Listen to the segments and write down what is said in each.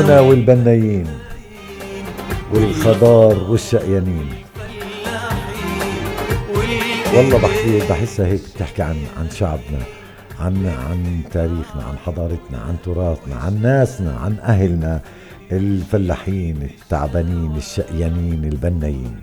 والبنايين والخضار والشقيانين. والله بحسها هيك بتحكي عن شعبنا، عن تاريخنا، عن حضارتنا، عن تراثنا، عن ناسنا، عن أهلنا الفلاحين التعبانين الشقيانين البنايين.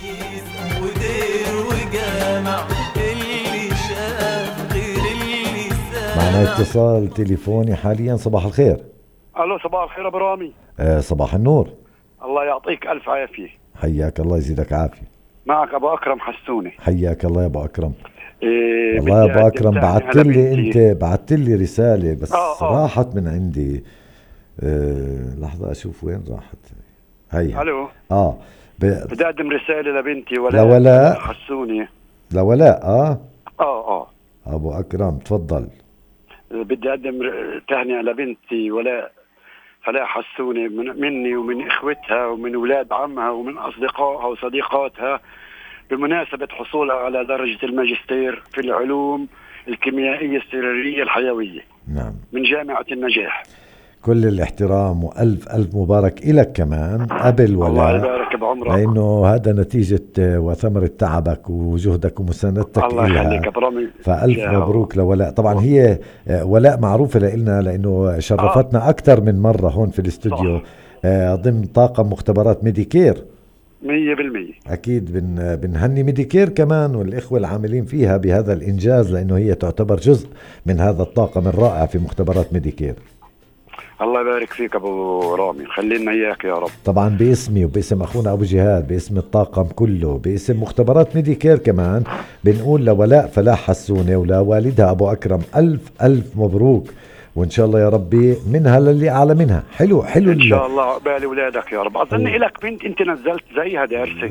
معنا اتصال تليفوني حاليا. صباح الخير. الو صباح الخير ابو رامي. صباح النور. الله يعطيك الف عافيه. حياك الله يزيدك عافيه. معك ابو اكرم حسوني. حياك الله يا ابو اكرم. والله يا ابو اكرم بعثت لي رساله بس راحت من عندي. لحظه اشوف وين راحت. هي الو. بدي اقدم رساله لبنتي ولاء حسوني. لولاء. ابو اكرم تفضل. بدي اقدم تهنئه لبنتي ولاء فلاح حسوني مني ومن اخوتها ومن اولاد عمها ومن اصدقائها وصديقاتها بمناسبه حصولها على درجه الماجستير في العلوم الكيميائيه السريريه الحيويه. نعم. من جامعه النجاح. كل الاحترام وألف ألف مبارك إلك كمان قبل ولا. الله يبارك بعمرك. لأنه هذا نتيجة وثمرة تعبك وجهدك ومساندتك. الله يخليك يا برامي. فألف مبروك لولاء. طبعا هي ولاء معروفة لنا لأنه شرفتنا أكثر من مرة هون في الاستوديو ضمن طاقم مختبرات ميديكير. 100%. أكيد بنهني ميديكير كمان والإخوة العاملين فيها بهذا الإنجاز، لأنه هي تعتبر جزء من هذا الطاقم الرائع في مختبرات ميديكير. الله يبارك فيك ابو رامي، خلينا اياك يا رب. طبعا باسمي وباسم اخونا ابو جهاد، باسم الطاقم كله، باسم مختبرات ميديكير كمان بنقول لولاء فلاح حسوني ولوالدها ابو اكرم الف الف مبروك، وان شاء الله يا ربي منها للي اعلى منها. حلو ان شاء الله عقبال اولادك يا رب. اظن لك بنت انت نزلت زيها دارسه.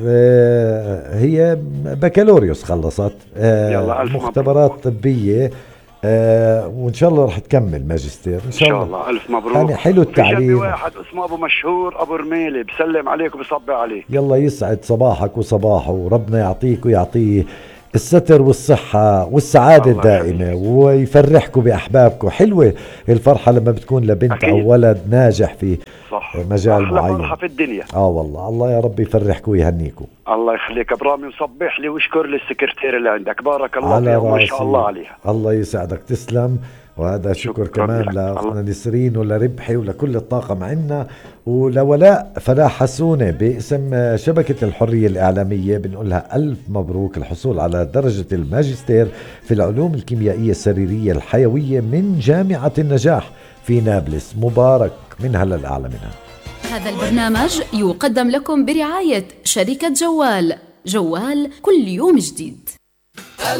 هي بكالوريوس خلصت. مختبرات طبيه. وان شاء الله رح تكمل ماجستير ان شاء الله. الف مبروك. يعني حلو التعليم. في جنبي واحد اسمه ابو مشهور ابو رميلي بسلم عليك وبصبي عليك. يلا يسعد صباحك وصباحه، وربنا يعطيك ويعطيه الستر والصحة والسعادة الدائمة، ويفرحكم بأحبابكم. حلوة الفرحة لما بتكون لبنت أكيد. أو ولد ناجح في مجال معين. فرحة في الدنيا. والله الله يا رب يفرحكم ويهنيكم. الله يخليك برامي، وصبح لي واشكر لي السكرتير اللي عندك، بارك الله فيها وما شاء الله عليها. الله يسعدك، تسلم. وهذا شكر كمان لأخونا نسرين ولربحي ولكل الطاقم عنا، ولولاء فلاح حسوني باسم شبكة الحرية الإعلامية بنقول لها ألف مبروك الحصول على درجة الماجستير في العلوم الكيميائية السريرية الحيوية من جامعة النجاح في نابلس. مبارك منها للأعلى منها. هذا البرنامج يقدم لكم برعاية شركة جوال كل يوم جديد.